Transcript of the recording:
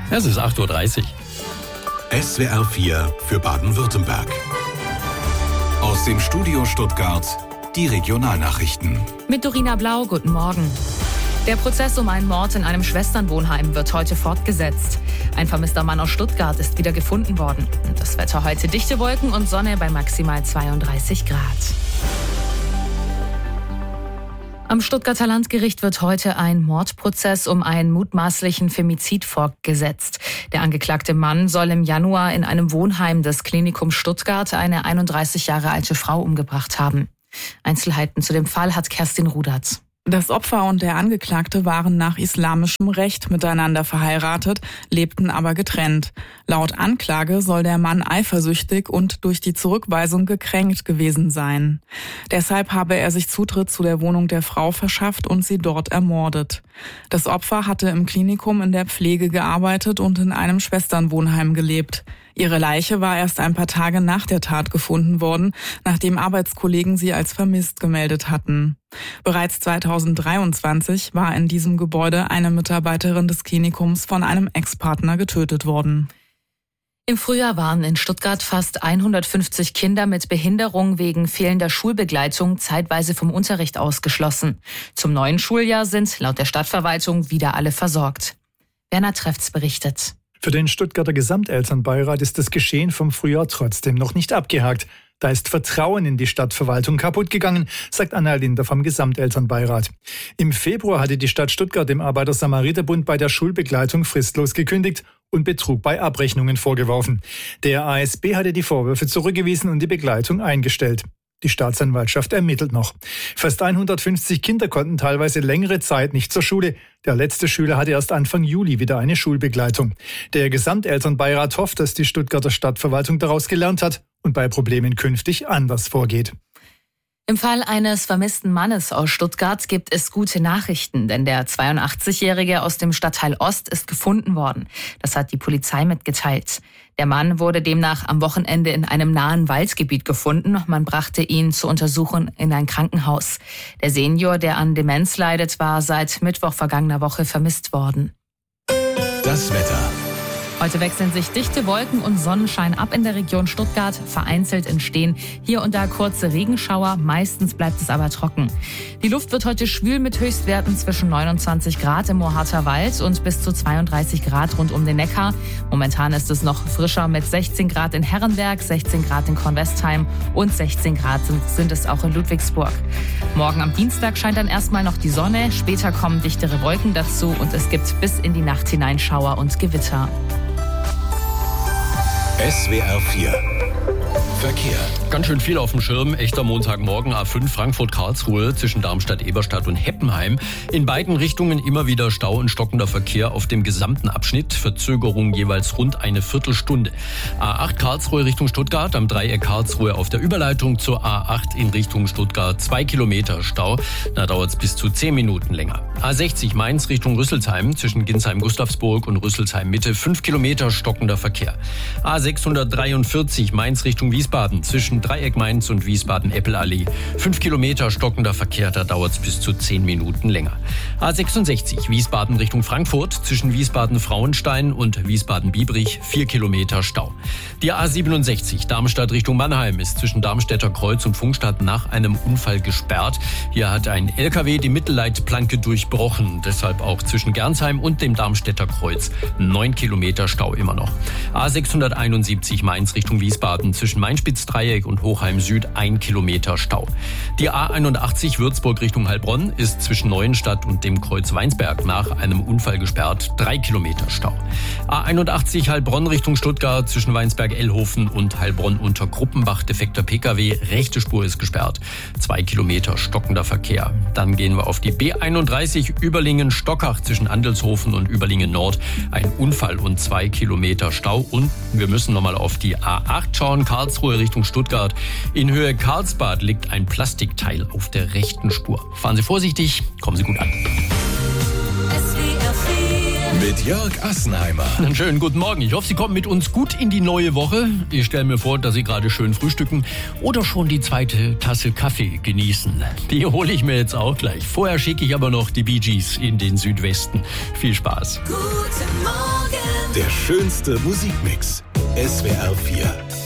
Es ist 8.30 Uhr. SWR 4 für Baden-Württemberg. Aus dem Studio Stuttgart die Regionalnachrichten. Mit Dorina Blau, guten Morgen. Der Prozess um einen Mord in einem Schwesternwohnheim wird heute fortgesetzt. Ein vermisster Mann aus Stuttgart ist wieder gefunden worden. Das Wetter heute dichte Wolken und Sonne bei maximal 32 Grad. Am Stuttgarter Landgericht wird heute ein Mordprozess um einen mutmaßlichen Femizid fortgesetzt. Der angeklagte Mann soll im Januar in einem Wohnheim des Klinikums Stuttgart eine 31 Jahre alte Frau umgebracht haben. Einzelheiten zu dem Fall hat Kerstin Rudert. Das Opfer und der Angeklagte waren nach islamischem Recht miteinander verheiratet, lebten aber getrennt. Laut Anklage soll der Mann eifersüchtig und durch die Zurückweisung gekränkt gewesen sein. Deshalb habe er sich Zutritt zu der Wohnung der Frau verschafft und sie dort ermordet. Das Opfer hatte im Klinikum in der Pflege gearbeitet und in einem Schwesternwohnheim gelebt. Ihre Leiche war erst ein paar Tage nach der Tat gefunden worden, nachdem Arbeitskollegen sie als vermisst gemeldet hatten. Bereits 2023 war in diesem Gebäude eine Mitarbeiterin des Klinikums von einem Ex-Partner getötet worden. Im Frühjahr waren in Stuttgart fast 150 Kinder mit Behinderung wegen fehlender Schulbegleitung zeitweise vom Unterricht ausgeschlossen. Zum neuen Schuljahr sind laut der Stadtverwaltung wieder alle versorgt. Werner Trefts berichtet. Für den Stuttgarter Gesamtelternbeirat ist das Geschehen vom Frühjahr trotzdem noch nicht abgehakt. Da ist Vertrauen in die Stadtverwaltung kaputt gegangen, sagt Anna Linder vom Gesamtelternbeirat. Im Februar hatte die Stadt Stuttgart dem Arbeiter-Samariter-Bund bei der Schulbegleitung fristlos gekündigt und Betrug bei Abrechnungen vorgeworfen. Der ASB hatte die Vorwürfe zurückgewiesen und die Begleitung eingestellt. Die Staatsanwaltschaft ermittelt noch. Fast 150 Kinder konnten teilweise längere Zeit nicht zur Schule. Der letzte Schüler hatte erst Anfang Juli wieder eine Schulbegleitung. Der Gesamtelternbeirat hofft, dass die Stuttgarter Stadtverwaltung daraus gelernt hat und bei Problemen künftig anders vorgeht. Im Fall eines vermissten Mannes aus Stuttgart gibt es gute Nachrichten, denn der 82-Jährige aus dem Stadtteil Ost ist gefunden worden. Das hat die Polizei mitgeteilt. Der Mann wurde demnach am Wochenende in einem nahen Waldgebiet gefunden. Man brachte ihn zur Untersuchung in ein Krankenhaus. Der Senior, der an Demenz leidet, war seit Mittwoch vergangener Woche vermisst worden. Das Wetter. Heute wechseln sich dichte Wolken und Sonnenschein ab in der Region Stuttgart. Vereinzelt entstehen hier und da kurze Regenschauer. Meistens bleibt es aber trocken. Die Luft wird heute schwül mit Höchstwerten zwischen 29 Grad im Mohather Wald und bis zu 32 Grad rund um den Neckar. Momentan ist es noch frischer mit 16 Grad in Herrenberg, 16 Grad in Kornwestheim und 16 Grad sind es auch in Ludwigsburg. Morgen am Dienstag scheint dann erstmal noch die Sonne. Später kommen dichtere Wolken dazu und es gibt bis in die Nacht hinein Schauer und Gewitter. SWR 4 Verkehr. Ganz schön viel auf dem Schirm. Echter Montagmorgen, A5 Frankfurt-Karlsruhe zwischen Darmstadt-Eberstadt und Heppenheim. In beiden Richtungen immer wieder Stau und stockender Verkehr auf dem gesamten Abschnitt. Verzögerung jeweils rund eine Viertelstunde. A8 Karlsruhe Richtung Stuttgart, am Dreieck Karlsruhe auf der Überleitung zur A8 in Richtung Stuttgart 2 Kilometer Stau. Da dauert es bis zu 10 Minuten länger. A60 Mainz Richtung Rüsselsheim zwischen Ginsheim-Gustavsburg und Rüsselsheim-Mitte 5 Kilometer stockender Verkehr. A643 Mainz Richtung Wiesbaden zwischen Dreieck Mainz und Wiesbaden-Eppelallee. 5 Kilometer stockender Verkehr, da dauert es bis zu 10 Minuten länger. A66 Wiesbaden Richtung Frankfurt zwischen Wiesbaden-Frauenstein und Wiesbaden-Biebrich 4 Kilometer Stau. Die A67 Darmstadt Richtung Mannheim ist zwischen Darmstädter Kreuz und Pfungstadt nach einem Unfall gesperrt. Hier hat ein LKW die Mittelleitplanke durchbrochen. Deshalb auch zwischen Gernsheim und dem Darmstädter Kreuz 9 Kilometer Stau immer noch. A671 Mainz Richtung Wiesbaden zwischen Main-Spitz-Dreieck und Hochheim Süd 1 Kilometer Stau. Die A81 Würzburg Richtung Heilbronn ist zwischen Neuenstadt und dem Kreuz Weinsberg nach einem Unfall gesperrt 3 Kilometer Stau. A81 Heilbronn Richtung Stuttgart zwischen Weinsberg-Ellhofen und Heilbronn unter Gruppenbach defekter Pkw. Rechte Spur ist gesperrt. 2 Kilometer stockender Verkehr. Dann gehen wir auf die B31 Überlingen-Stockach zwischen Andelshofen und Überlingen Nord. Ein Unfall und 2 Kilometer Stau. Und wir müssen nochmal auf die A8 schauen. Karlsruhe Richtung Stuttgart. In Höhe Karlsbad liegt ein Plastikteil auf der rechten Spur. Fahren Sie vorsichtig, kommen Sie gut an. Mit Jörg Assenheimer. Einen schönen guten Morgen. Ich hoffe, Sie kommen mit uns gut in die neue Woche. Ich stelle mir vor, dass Sie gerade schön frühstücken oder schon die zweite Tasse Kaffee genießen. Die hole ich mir jetzt auch gleich. Vorher schicke ich aber noch die Bee Gees in den Südwesten. Viel Spaß. Guten Morgen. Der schönste Musikmix. SWR 4.